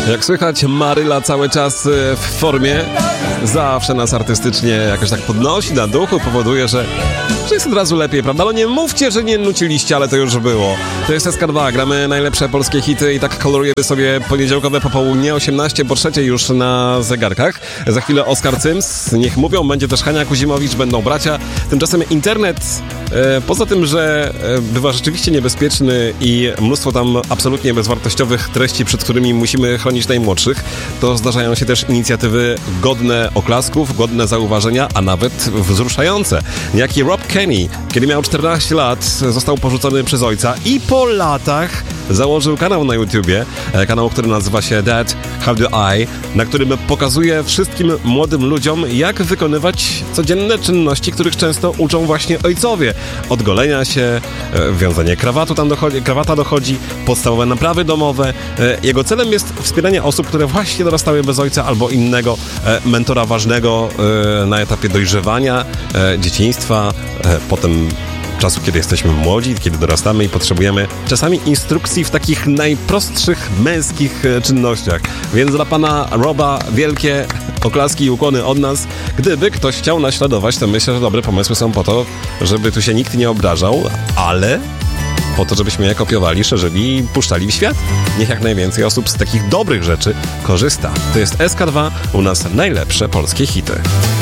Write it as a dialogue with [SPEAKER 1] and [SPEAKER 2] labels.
[SPEAKER 1] Jak słychać, Maryla cały czas w formie. Zawsze nas artystycznie jakoś tak podnosi na duchu, powoduje, że jest od razu lepiej, prawda? No nie mówcie, że nie nuciliście, ale to już było. To jest SK2, gramy najlepsze polskie hity i tak kolorujemy sobie poniedziałkowe popołudnie, 18:03 już na zegarkach. Za chwilę Oskar Cyms, niech mówią, będzie też Hania Kuzimowicz, będą bracia. Tymczasem internet, poza tym, że bywa rzeczywiście niebezpieczny i mnóstwo tam absolutnie bezwartościowych treści, przed którymi musimy chronić najmłodszych, to zdarzają się też inicjatywy godne oklasków, godne zauważenia, a nawet wzruszające. Niejaki Rob Kenny, kiedy miał 14 lat, został porzucony przez ojca i po latach założył kanał na YouTubie, kanał, który nazywa się Dad, How Do I, na którym pokazuje wszystkim młodym ludziom, jak wykonywać codzienne czynności, których często uczą właśnie ojcowie. Od golenia się, wiązanie krawata dochodzi, podstawowe naprawy domowe. Jego celem jest wspieranie osób, które właśnie dorastały bez ojca albo innego mentora ważnego na etapie dojrzewania, dzieciństwa, potem czasu, kiedy jesteśmy młodzi, kiedy dorastamy i potrzebujemy czasami instrukcji w takich najprostszych męskich czynnościach. Więc dla pana Roba wielkie oklaski i ukłony od nas. Gdyby ktoś chciał naśladować, to myślę, że dobre pomysły są po to, żeby tu się nikt nie obrażał, ale po to, żebyśmy je kopiowali, szerzyli i puszczali w świat. Niech jak najwięcej osób z takich dobrych rzeczy korzysta. To jest SK2, u nas najlepsze polskie hity.